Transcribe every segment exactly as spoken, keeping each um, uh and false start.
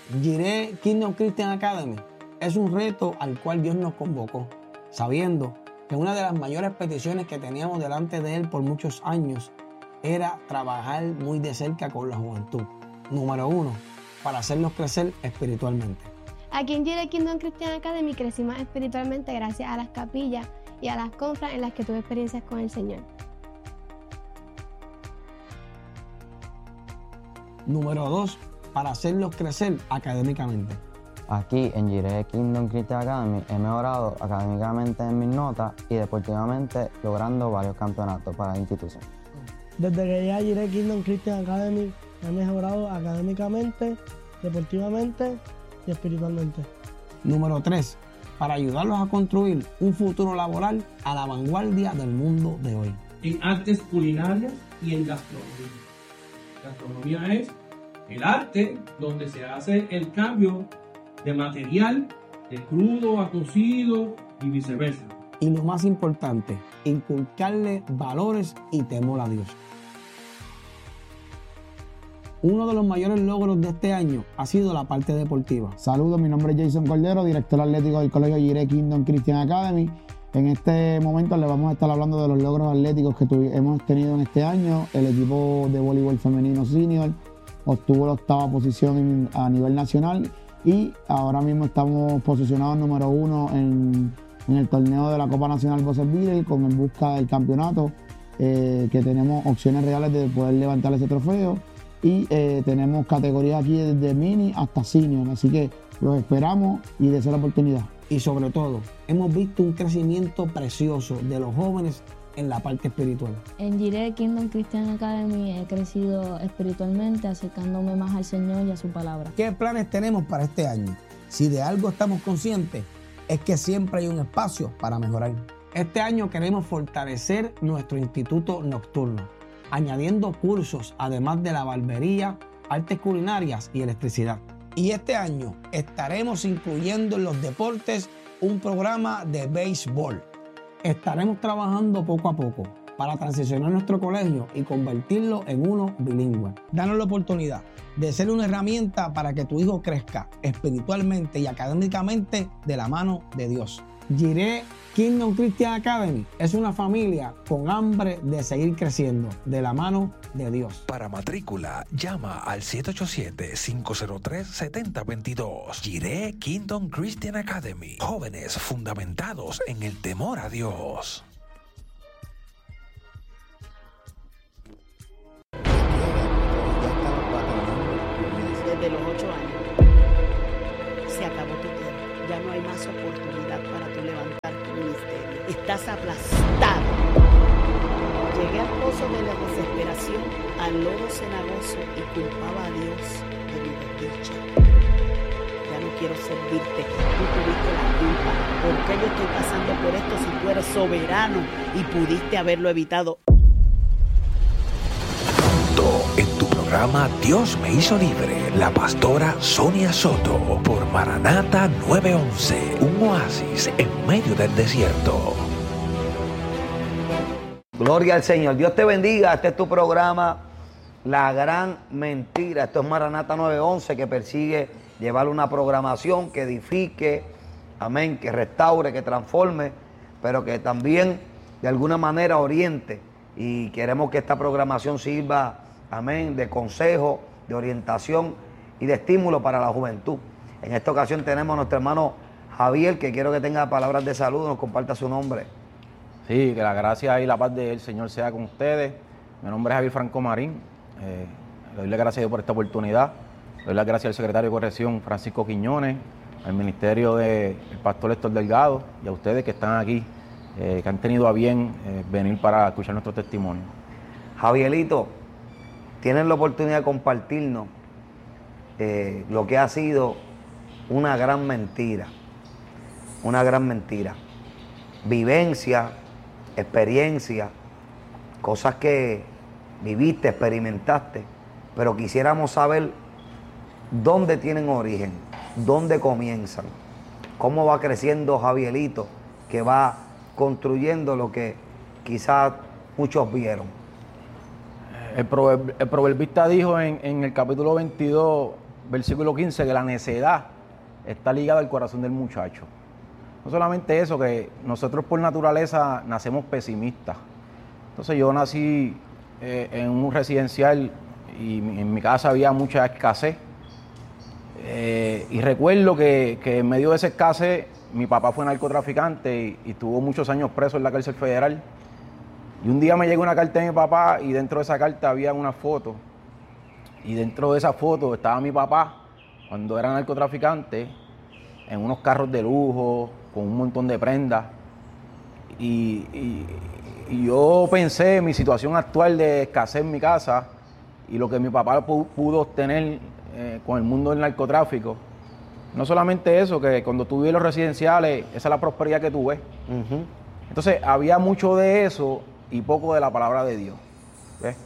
Jireh Kingdom Christian Academy es un reto al cual Dios nos convocó, sabiendo que una de las mayores peticiones que teníamos delante de Él por muchos años era trabajar muy de cerca con la juventud. Número uno, para hacerlos crecer espiritualmente. Aquí en Jireh Kingdom Christian Academy crecimos espiritualmente gracias a las capillas y a las confras en las que tuve experiencias con el Señor. Número dos, para hacerlos crecer académicamente. Aquí en Jireh Kingdom Christian Academy he mejorado académicamente en mis notas y deportivamente logrando varios campeonatos para la institución. Desde que llegué a Jireh Kingdom Christian Academy he mejorado académicamente, deportivamente y espiritualmente. Número tres, para ayudarlos a construir un futuro laboral a la vanguardia del mundo de hoy. En artes culinarias y en gastronomía. Gastronomía es el arte donde se hace el cambio de material de crudo a cocido y viceversa. Y lo más importante, inculcarle valores y temor a Dios. Uno de los mayores logros de este año ha sido la parte deportiva. Saludos, mi nombre es Jason Cordero, director atlético del Colegio Jireh Kingdom Christian Academy. En este momento le vamos a estar hablando de los logros atléticos que hemos tenido en este año. El equipo de voleibol femenino senior obtuvo la octava posición a nivel nacional y ahora mismo estamos posicionados número uno en, en el torneo de la Copa Nacional Bosselville con en busca del campeonato, eh, que tenemos opciones reales de poder levantar ese trofeo y eh, tenemos categorías aquí desde mini hasta senior, así que los esperamos y deseo la oportunidad. Y sobre todo, hemos visto un crecimiento precioso de los jóvenes en la parte espiritual. En Jireh Kingdom Christian Academy he crecido espiritualmente, acercándome más al Señor y a su palabra. ¿Qué planes tenemos para este año? Si de algo estamos conscientes, es que siempre hay un espacio para mejorar. Este año queremos fortalecer nuestro instituto nocturno, añadiendo cursos además de la barbería, artes culinarias y electricidad. Y este año estaremos incluyendo en los deportes un programa de béisbol. Estaremos trabajando poco a poco para transicionar nuestro colegio y convertirlo en uno bilingüe. Danos la oportunidad de ser una herramienta para que tu hijo crezca espiritualmente y académicamente de la mano de Dios. Jireh Kingdom Christian Academy es una familia con hambre de seguir creciendo de la mano de Dios. Para matrícula, llama al siete ocho siete, cinco cero tres, siete cero dos dos. Jireh Kingdom Christian Academy. Jóvenes fundamentados en el temor a Dios. Desde los ocho años se acabó tu tiempo. Ya no hay más oportunidad para tu levantar tu ministerio. Estás aplastado. Llegué al pozo de la desesperación, al lodo cenagoso y culpaba a Dios de mi desdicha. Ya no quiero servirte. Tú tuviste la culpa. ¿Por qué yo estoy pasando por esto si tú eres soberano y pudiste haberlo evitado? En tu programa Dios me hizo libre, la pastora Sonia Soto por Maranata nueve once, un oasis en medio del desierto. Gloria al Señor. Dios te bendiga. Este es tu programa La Gran Mentira. Esto es Maranata nueve once, que persigue llevar una programación que edifique, amén, que restaure, que transforme, pero que también de alguna manera oriente. Y queremos que esta programación sirva, amén, de consejo, de orientación y de estímulo para la juventud. En esta ocasión tenemos a nuestro hermano Javier, que quiero que tenga palabras de saludo, nos comparta su nombre. Sí, que la gracia y la paz del Señor sea con ustedes. Mi nombre es Javier Franco Marín. Eh, le doy las gracias a Dios por esta oportunidad. Le doy las gracias al secretario de Corrección, Francisco Quiñones, al ministerio del pastor Héctor Delgado y a ustedes que están aquí, eh, que han tenido a bien eh, venir para escuchar nuestro testimonio. Javierito, tienen la oportunidad de compartirnos eh, lo que ha sido una gran mentira, una gran mentira, vivencia, experiencia, cosas que viviste, experimentaste, pero quisiéramos saber dónde tienen origen, dónde comienzan, cómo va creciendo Javierito, que va construyendo lo que quizás muchos vieron. El, proverb, el proverbista dijo en, en el capítulo veintidós versículo quince, que la necedad está ligada al corazón del muchacho. No solamente eso, que nosotros por naturaleza nacemos pesimistas. Entonces yo nací eh, en un residencial y en mi casa había mucha escasez. Eh, y recuerdo que, que en medio de esa escasez mi papá fue narcotraficante y, y estuvo muchos años preso en la cárcel federal. Y un día me llegó una carta de mi papá y dentro de esa carta había una foto. Y dentro de esa foto estaba mi papá cuando era narcotraficante en unos carros de lujo, con un montón de prendas. Y, y, y yo pensé en mi situación actual de escasez en mi casa y lo que mi papá pudo obtener eh, con el mundo del narcotráfico. No solamente eso, que cuando tuve los residenciales, esa es la prosperidad que tuve. Uh-huh. Entonces, había mucho de eso y poco de la palabra de Dios. ¿Ves?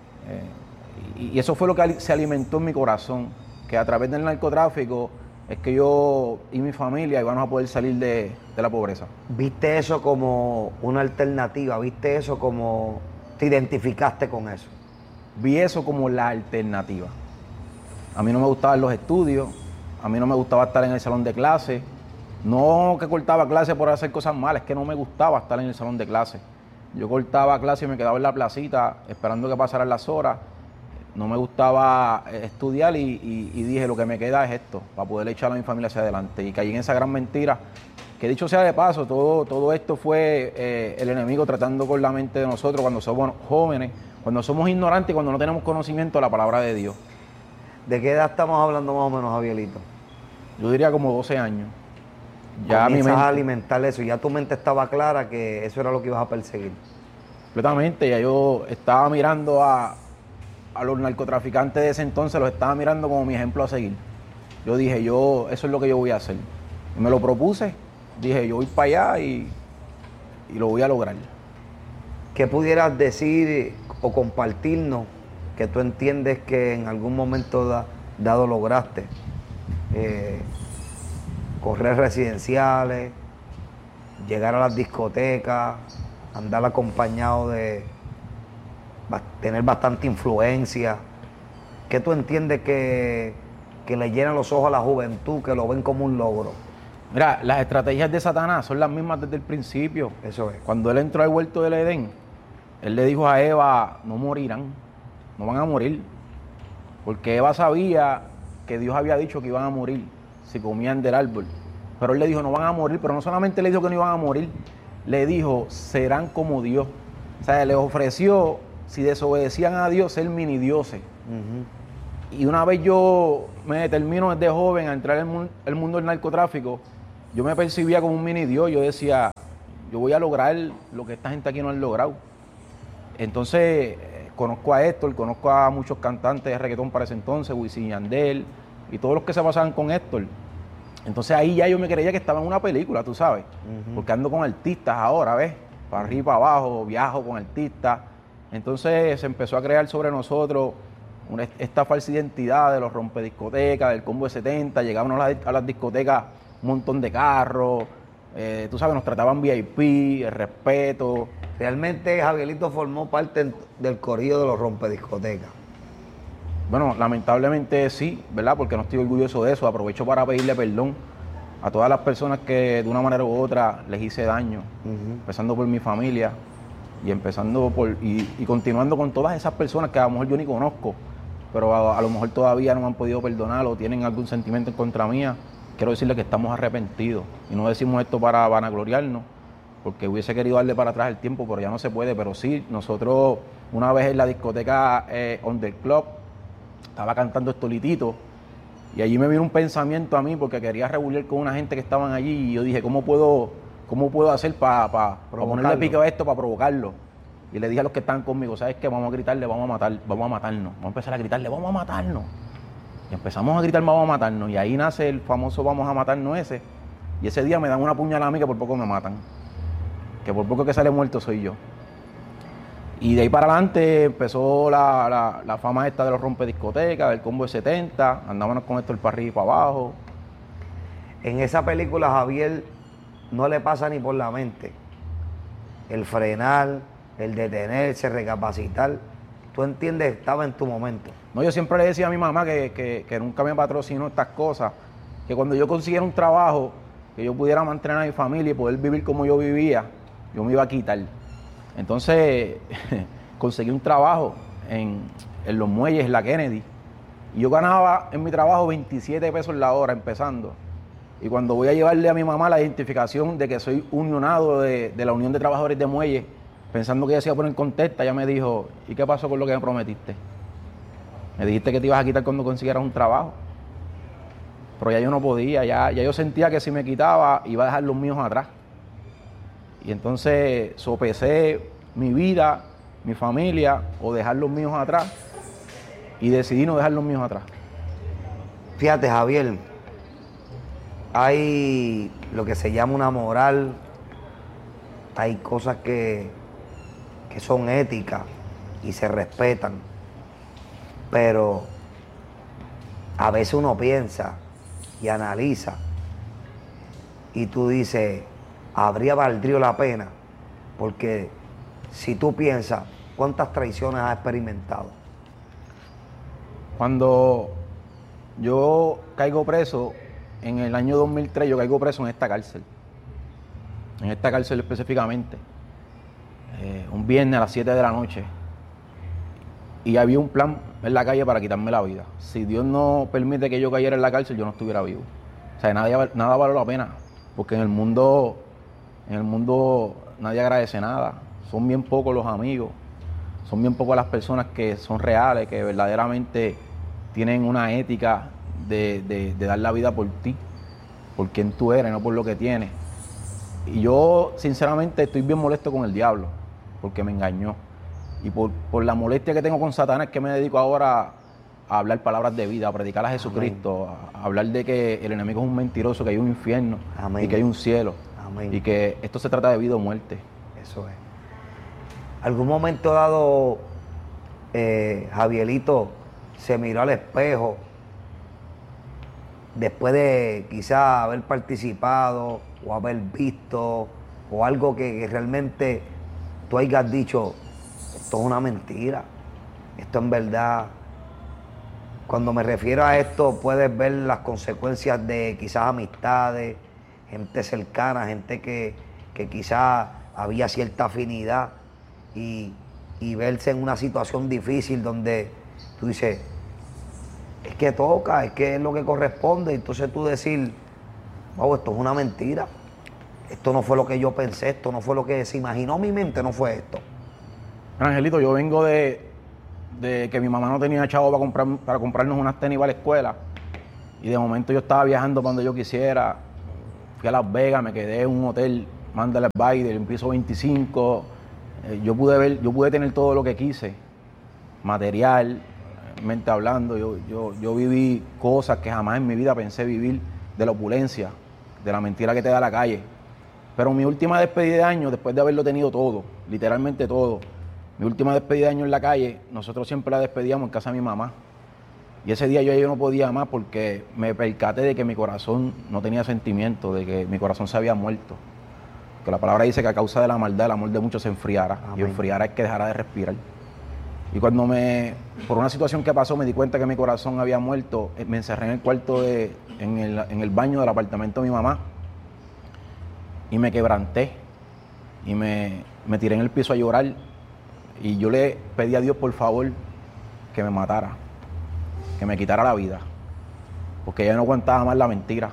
Eh, y, y eso fue lo que se alimentó en mi corazón, que a través del narcotráfico es que yo y mi familia íbamos a poder salir de, de la pobreza. ¿Viste eso como una alternativa? ¿Viste eso como te identificaste con eso? Vi eso como la alternativa. A mí no me gustaban los estudios, a mí no me gustaba estar en el salón de clase. No que cortaba clase por hacer cosas malas, es que no me gustaba estar en el salón de clase. Yo cortaba clase y me quedaba en la placita esperando que pasaran las horas. No me gustaba estudiar y, y, y dije, lo que me queda es esto, para poder echar a mi familia hacia adelante. Y caí en esa gran mentira, que dicho sea de paso, todo, todo esto fue eh, el enemigo tratando con la mente de nosotros cuando somos jóvenes, cuando somos ignorantes y cuando no tenemos conocimiento de la palabra de Dios. ¿De qué edad estamos hablando más o menos, Javielito? Yo diría como doce años. Ya comienzas mi mente, a alimentar eso, ya tu mente estaba clara que eso era lo que ibas a perseguir. Completamente, ya yo estaba mirando a, a los narcotraficantes de ese entonces, los estaba mirando como mi ejemplo a seguir. Yo dije, yo, eso es lo que yo voy a hacer. Y me lo propuse, dije, yo voy para allá y, y lo voy a lograr. ¿Qué pudieras decir o compartirnos que tú entiendes que en algún momento da, dado lograste? Eh, correr residenciales, llegar a las discotecas, andar acompañado de tener bastante influencia. ¿Qué tú entiendes que, que le llenan los ojos a la juventud, que lo ven como un logro? Mira, las estrategias de Satanás son las mismas desde el principio. Eso es. Cuando él entró al huerto del Edén, él le dijo a Eva, no morirán, no van a morir. Porque Eva sabía que Dios había dicho que iban a morir si comían del árbol. Pero él le dijo, no van a morir, pero no solamente le dijo que no iban a morir, le dijo, serán como Dios. O sea, les ofreció, si desobedecían a Dios, ser mini dioses. Uh-huh. Y una vez yo me determino desde joven a entrar en el, el mundo del narcotráfico, yo me percibía como un mini Dios. Yo decía, yo voy a lograr lo que esta gente aquí no ha logrado. Entonces, eh, conozco a Héctor, conozco a muchos cantantes de reggaetón para ese entonces, Wisin y Yandel, y todos los que se pasaban con Héctor. Entonces ahí ya yo me creía que estaba en una película, tú sabes, uh-huh. porque ando con artistas ahora, ¿ves? Para arriba y para abajo, viajo con artistas. Entonces se empezó a crear sobre nosotros una, esta falsa identidad de los rompediscotecas, del combo de setenta, llegaban a las, a las discotecas un montón de carros, eh, tú sabes, nos trataban V I P, el respeto. Realmente Javielito formó parte del corrido de los rompediscotecas. Bueno, lamentablemente sí, ¿verdad? Porque no estoy orgulloso de eso. Aprovecho para pedirle perdón a todas las personas que de una manera u otra les hice daño, uh-huh. empezando por mi familia y empezando por y, y continuando con todas esas personas que a lo mejor yo ni conozco, pero a, a lo mejor todavía no me han podido perdonar o tienen algún sentimiento en contra mía. Quiero decirles que estamos arrepentidos y no decimos esto para vanagloriarnos, porque hubiese querido darle para atrás el tiempo, pero ya no se puede. Pero sí, nosotros una vez en la discoteca eh, On The Club, estaba cantando Estolitito y allí me vino un pensamiento a mí porque quería rebulir con una gente que estaban allí y yo dije, ¿cómo puedo, cómo puedo hacer para pa, pa ponerle pico a esto, para provocarlo? Y le dije a los que estaban conmigo, ¿sabes qué? Vamos a gritarle, vamos a matar, vamos a matarnos. Vamos a empezar a gritarle, vamos a matarnos. Y empezamos a gritar, vamos a matarnos. Y ahí nace el famoso vamos a matarnos ese. Y ese día me dan una puñalada a mí que por poco me matan. Que por poco que sale muerto soy yo. Y de ahí para adelante empezó la, la, la fama esta de los rompediscotecas, del combo de setenta, andábamos con esto el para arriba y para abajo. En esa película Javier no le pasa ni por la mente el frenar, el detenerse, recapacitar. tú entiendes, estaba en tu momento. No, yo siempre le decía a mi mamá que, que, que nunca me patrocinó estas cosas, que cuando yo consiguiera un trabajo, que yo pudiera mantener a mi familia y poder vivir como yo vivía, yo me iba a quitar. Entonces, conseguí un trabajo en, en los muelles, en la Kennedy, y yo ganaba en mi trabajo veintisiete pesos la hora empezando. Y cuando voy a llevarle a mi mamá la identificación de que soy unionado de, de la Unión de Trabajadores de Muelles, pensando que ella se iba a poner contenta, ella me dijo, ¿y qué pasó con lo que me prometiste? Me dijiste que te ibas a quitar cuando consiguieras un trabajo. Pero ya yo no podía, ya, ya yo sentía que si me quitaba iba a dejar los míos atrás. Y entonces sopesé mi vida, mi familia, o dejar los míos atrás, y decidí no dejar los míos atrás. Fíjate, Javier, hay lo que se llama una moral, hay cosas que, que son éticas y se respetan, pero a veces uno piensa y analiza y tú dices, ¿habría valdrido la pena? Porque si tú piensas, ¿cuántas traiciones has experimentado? Cuando yo caigo preso, en el año dos mil tres, yo caigo preso en esta cárcel. En esta cárcel específicamente. Eh, un viernes a las siete de la noche. Y había un plan en la calle para quitarme la vida. Si Dios no permite que yo cayera en la cárcel, yo no estuviera vivo. O sea, nada, nada vale la pena. Porque en el mundo, en el mundo nadie agradece nada. Son bien pocos los amigos. Son bien pocas las personas que son reales, que verdaderamente tienen una ética de, de, de dar la vida por ti, por quien tú eres, no por lo que tienes. Y yo, sinceramente, estoy bien molesto con el diablo, porque me engañó. Y por, por la molestia que tengo con Satanás, que me dedico ahora a hablar palabras de vida, a predicar a Jesucristo, a, a hablar de que el enemigo es un mentiroso, que hay un infierno. Amén. Y que hay un cielo. Amén. Y que esto se trata de vida o muerte. Eso es. ¿Algún momento dado, eh, Javierito se miró al espejo después de quizás haber participado o haber visto o algo que, que realmente tú hayas dicho, esto es una mentira, esto en verdad? Cuando me refiero a esto, puedes ver las consecuencias de quizás amistades, gente cercana, gente que, que quizás había cierta afinidad y, y verse en una situación difícil donde tú dices, es que toca, es que es lo que corresponde. Entonces tú decir, wow, esto es una mentira. Esto no fue lo que yo pensé, esto no fue lo que se imaginó mi mente, no fue esto. Angelito, yo vengo de, de que mi mamá no tenía chavo para, comprar, para comprarnos unas tenis para la escuela. Y de momento yo estaba viajando cuando yo quisiera. Fui a Las Vegas, me quedé en un hotel, Mandalay Bay, del piso veinticinco. Eh, yo pude ver, yo pude tener todo lo que quise. Material, mente hablando, yo, yo, yo viví cosas que jamás en mi vida pensé vivir, de la opulencia, de la mentira que te da la calle. Pero mi última despedida de año, después de haberlo tenido todo, literalmente todo, mi última despedida de año en la calle, nosotros siempre la despedíamos en casa de mi mamá. Y ese día yo, yo no podía más porque me percaté de que mi corazón no tenía sentimiento, de que mi corazón se había muerto. Que la palabra dice que a causa de la maldad el amor de muchos se enfriara. Amén. Y enfriara es que dejara de respirar. Y cuando me, por una situación que pasó, me di cuenta que mi corazón había muerto, me encerré en el cuarto, de, en, el, en el baño del apartamento de mi mamá y me quebranté y me, me tiré en el piso a llorar y yo le pedí a Dios, por favor, que me matara, que me quitara la vida, porque ya no aguantaba más la mentira.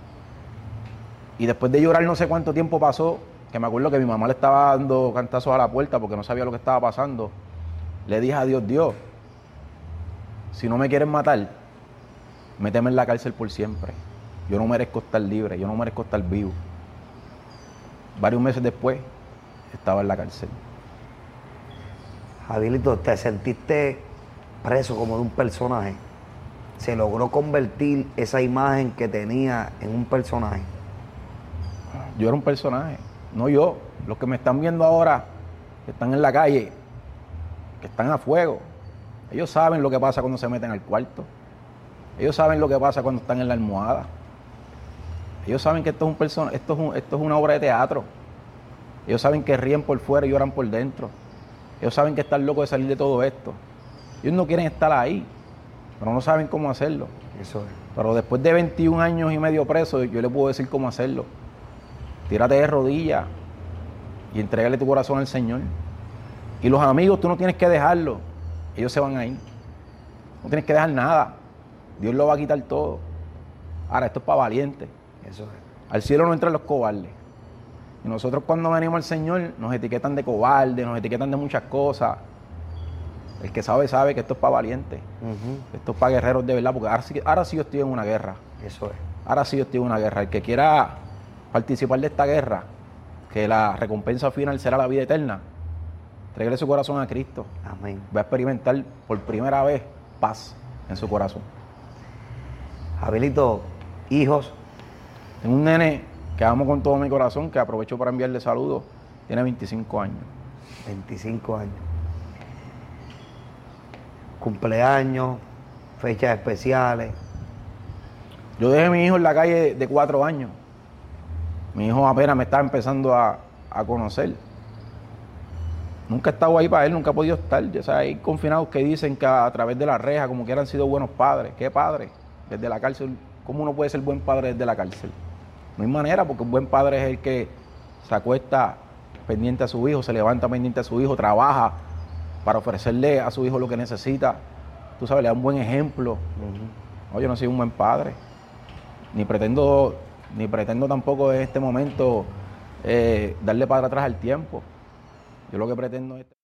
Y después de llorar no sé cuánto tiempo pasó, que me acuerdo que mi mamá le estaba dando cantazos a la puerta porque no sabía lo que estaba pasando. Le dije a Dios, Dios, si no me quieres matar, méteme en la cárcel por siempre. Yo no merezco estar libre, yo no merezco estar vivo. Varios meses después, estaba en la cárcel. Javierito, ¿te sentiste preso como de un personaje? ¿Se logró convertir esa imagen que tenía en un personaje? Yo era un personaje, no yo. Los que me están viendo ahora, que están en la calle, que están a fuego, ellos saben lo que pasa cuando se meten al cuarto. Ellos saben lo que pasa cuando están en la almohada. Ellos saben que esto es un persona, esto es un, esto es una obra de teatro. Ellos saben que ríen por fuera y lloran por dentro. Ellos saben que están locos de salir de todo esto. Ellos no quieren estar ahí, pero no saben cómo hacerlo. Eso es. Pero después de veintiún años y medio preso, yo le puedo decir cómo hacerlo. Tírate de rodillas y entrégale tu corazón al Señor. Y los amigos, tú no tienes que dejarlos. Ellos se van a ir. No tienes que dejar nada. Dios lo va a quitar todo. Ahora, esto es para valientes. Eso es. Al cielo no entran los cobardes. Y nosotros cuando venimos al Señor nos etiquetan de cobardes, nos etiquetan de muchas cosas. El que sabe, sabe que esto es para valientes. Uh-huh. Esto es para guerreros de verdad, porque ahora sí, ahora sí yo estoy en una guerra. Eso es. Ahora sí yo estoy en una guerra. El que quiera participar de esta guerra, que la recompensa final será la vida eterna, tráigale su corazón a Cristo. Amén. Va a experimentar por primera vez paz en su corazón. Abelito, hijos. Tengo un nene que amo con todo mi corazón, que aprovecho para enviarle saludos. Tiene veinticinco años. veinticinco años. Cumpleaños, fechas especiales. Yo dejé a mi hijo en la calle de cuatro años. Mi hijo apenas me estaba empezando a, a conocer. Nunca he estado ahí para él, nunca he podido estar. O sea, hay confinados que dicen que a, a través de la reja, como que han sido buenos padres. ¿Qué padre? Desde la cárcel. ¿Cómo uno puede ser buen padre desde la cárcel? No hay manera, porque un buen padre es el que se acuesta pendiente a su hijo, se levanta pendiente a su hijo, trabaja para ofrecerle a su hijo lo que necesita. Tú sabes, le da un buen ejemplo. Uh-huh. No, yo no soy un buen padre. Ni pretendo, ni pretendo tampoco en este momento eh, darle para atrás al tiempo. Yo lo que pretendo es...